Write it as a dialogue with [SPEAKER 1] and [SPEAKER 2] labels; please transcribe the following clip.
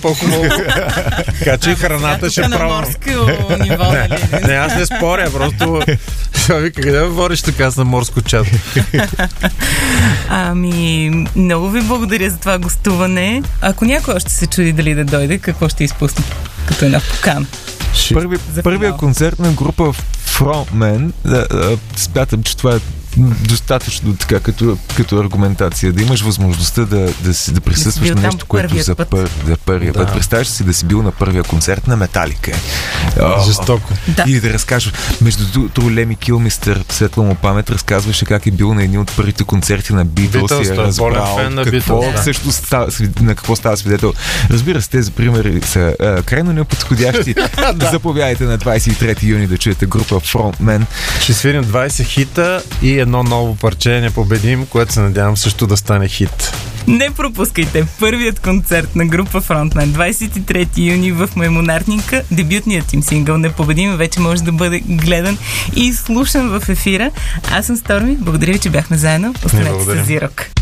[SPEAKER 1] по-хубаво. Така че храната ще
[SPEAKER 2] на
[SPEAKER 1] пробвам.
[SPEAKER 2] морско ниво, нали?
[SPEAKER 1] Не, аз не споря, просто вика, къде водиш така на морско чат?
[SPEAKER 2] Много ви благодаря за това гостуване. Ако някой още се чуди дали да дойде, какво ще изпусне като една покана?
[SPEAKER 3] Първия концерт на група Frontman, смятам, че това е достатъчно така като аргументация. Да имаш възможността да присъстваш на нещо, което за първия път. Представяш си да си бил на първия концерт на Металика.
[SPEAKER 1] Жестоко.
[SPEAKER 3] И да разкажеш. Между другото, Леми Килмистър, светла му памет, разказваше как е бил на един от първите концерти на Beatles и е разбрал на какво става свидетел. Разбира се, тези примери са крайно неподходящи. Заповядайте на 23 юни да чуете група Frontman.
[SPEAKER 1] Ще свирим 20 хита и едно ново парче Непобедим, което се надявам също да стане хит.
[SPEAKER 2] Не пропускайте първият концерт на група Frontman 23 юни в Маймунарника. Дебютният им сингъл Непобедим вече може да бъде гледан и слушан в ефира. Аз съм Сторми. Благодаря ви, че бяхме заедно. Останете с Зирок.